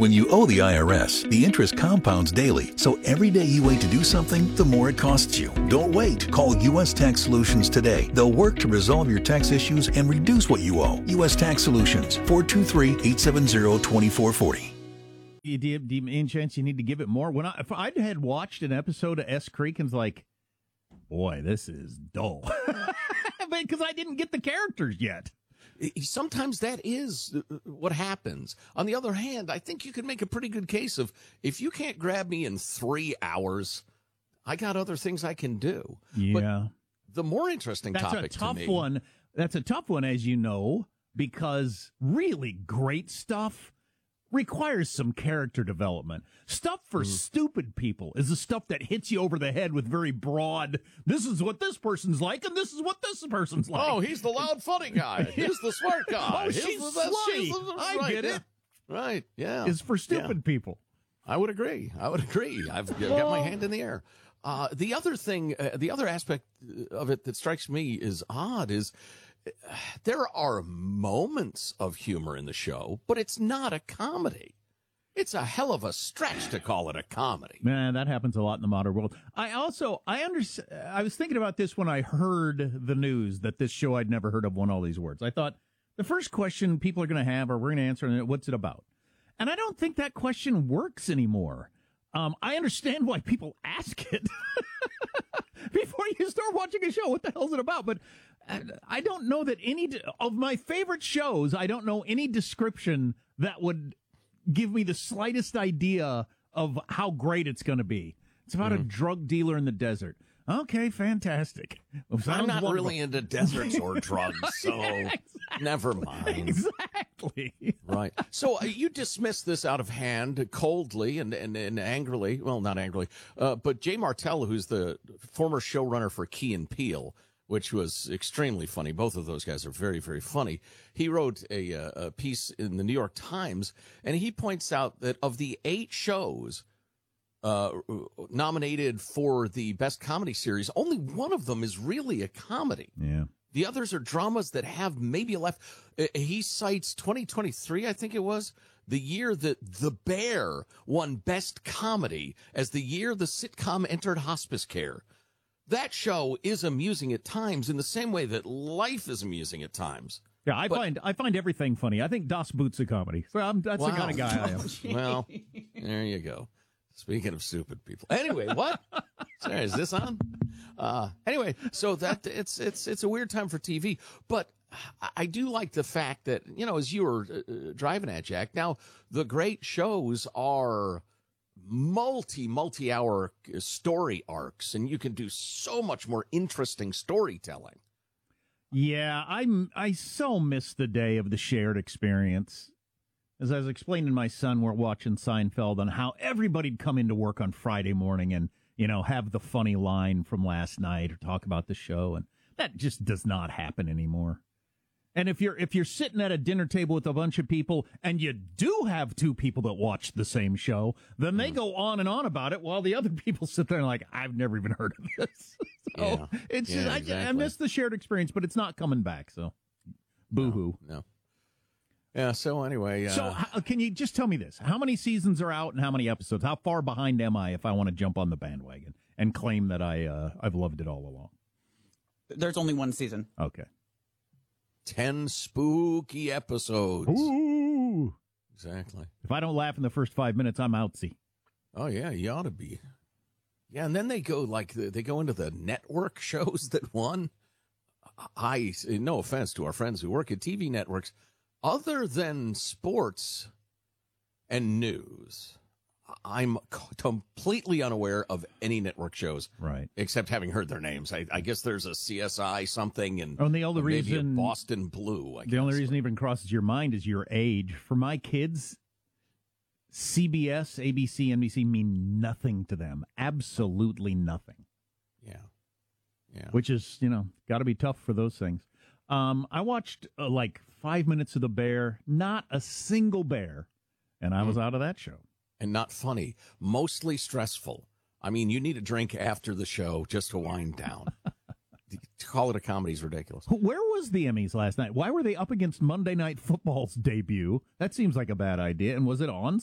When you owe the IRS, the interest compounds daily, so every day you wait to do something, the more it costs you. Don't wait. Call U.S. Tax Solutions today. They'll work to resolve your tax issues and reduce what you owe. U.S. Tax Solutions, 423-870-2440. Do you any chance you need to give it more? If I had watched an episode of S Creek and was like, boy, this is dull, because I didn't get the characters yet. Sometimes that is what happens. On the other hand, I think you could make a pretty good case of, if you can't grab me in 3 hours, I got other things I can do. Yeah. But the more interesting topic to me. That's a tough one, as you know, because really great stuff requires some character development. Stuff for stupid people is the stuff that hits you over the head with very broad, this is what this person's like, and this is what this person's like. Oh, he's the loud, funny guy. He's the smart guy. Oh, she's slutty. I get it. Right, yeah. It's for stupid people. I would agree. I've got my hand in the air. The other thing, the other aspect of it that strikes me is odd is there are moments of humor in the show, but it's not a comedy. It's a hell of a stretch to call it a comedy. Man, that happens a lot in the modern world. I was thinking about this when I heard the news that this show I'd never heard of won all these awards. I thought the first question people are going to have, or we're going to answer, what's it about? And I don't think that question works anymore. I understand why people ask it before you start watching a show. What the hell is it about? But I don't know that any of my favorite shows, I don't know any description that would give me the slightest idea of how great it's going to be. It's about a drug dealer in the desert. Okay, fantastic. I'm not really into deserts or drugs, so never mind. Exactly. Right. So you dismiss this out of hand coldly and angrily. Well, not angrily, but Jay Martell, who's the former showrunner for Key and Peele, which was extremely funny. Both of those guys are very, very funny. He wrote a piece in the New York Times, and he points out that of the 8 shows nominated for the Best Comedy Series, only one of them is really a comedy. Yeah. The others are dramas that have maybe left. He cites 2023, I think it was, the year that The Bear won Best Comedy as the year the sitcom entered hospice care. That show is amusing at times in the same way that life is amusing at times. Yeah, I find everything funny. I think Das Boot's a comedy. So that's the kind of guy I am. Well, there you go. Speaking of stupid people. Anyway, what? Sorry, is this on? Anyway, so that it's a weird time for TV, but I do like the fact that, as you were driving at, Jack, now the great shows are multi-hour story arcs, and you can do so much more interesting storytelling. Yeah, I so miss the day of the shared experience. As I was explaining to my son, we're watching Seinfeld on how everybody'd come into work on Friday morning and, have the funny line from last night or talk about the show. And that just does not happen anymore. And if you're sitting at a dinner table with a bunch of people and you do have 2 people that watch the same show, then they go on and on about it while the other people sit there and like, I've never even heard of this. So it's just, exactly. I miss the shared experience, but it's not coming back. So boo-hoo. No. Yeah, so anyway. So can you just tell me this? How many seasons are out and how many episodes? How far behind am I if I want to jump on the bandwagon and claim that I've loved it all along? There's only 1 season. Okay. 10 spooky episodes. Ooh. Exactly. If I don't laugh in the first 5 minutes, I'm outsy. Oh, yeah, you ought to be. Yeah, and then they go into the network shows that won. No offense to our friends who work at TV networks, other than sports and news, I'm completely unaware of any network shows, right? Except having heard their names. I guess there's a CSI something, and the only reason Boston Blue. The only reason even crosses your mind is your age. For my kids, CBS, ABC, NBC mean nothing to them. Absolutely nothing. Yeah. Which is got to be tough for those things. I watched like 5 minutes of The Bear, not a single bear, and I was out of that show. And not funny, mostly stressful. I mean, you need a drink after the show just to wind down. To call it a comedy is ridiculous. Where was the Emmys last night? Why were they up against Monday Night Football's debut? That seems like a bad idea. And was it on